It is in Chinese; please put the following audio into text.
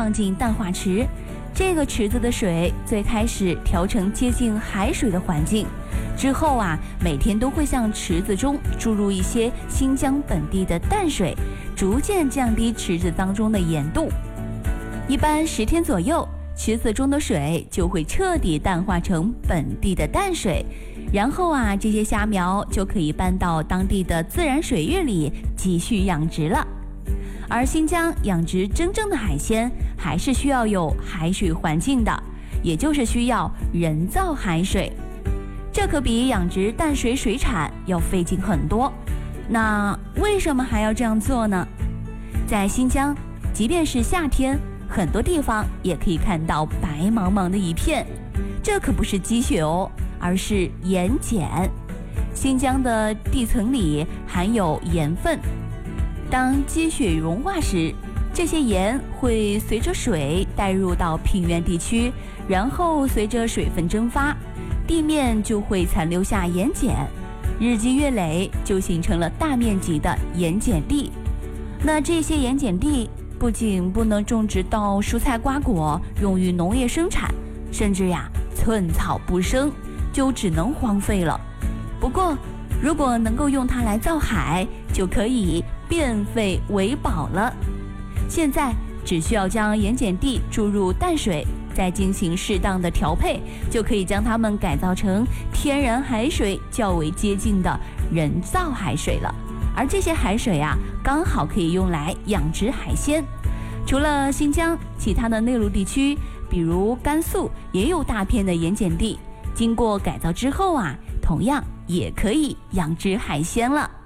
放进淡化池。这个池子的水最开始调成接近海水的环境，之后每天都会向池子中注入一些新疆本地的淡水，逐渐降低池子当中的盐度。一般10天左右，池子中的水就会彻底淡化成本地的淡水，然后这些虾苗就可以搬到当地的自然水域里继续养殖了。而新疆养殖真正的海鲜，还是需要有海水环境的，也就是需要人造海水。这可比养殖淡水水产要费劲很多。那为什么还要这样做呢？在新疆，即便是夏天，很多地方也可以看到白茫茫的一片，这可不是积雪哦，而是盐碱。新疆的地层里含有盐分，当积雪融化时，这些盐会随着水带入到平原地区，然后随着水分蒸发，地面就会残留下盐碱，日积月累就形成了大面积的盐碱地。那这些盐碱地不仅不能种植到蔬菜瓜果用于农业生产，甚至寸草不生，就只能荒废了。不过如果能够用它来造海，就可以变废为宝了。现在只需要将盐碱地注入淡水，再进行适当的调配，就可以将它们改造成天然海水较为接近的人造海水了。而这些海水刚好可以用来养殖海鲜。除了新疆，其他的内陆地区，比如甘肃，也有大片的盐碱地，经过改造之后同样也可以养殖海鲜了。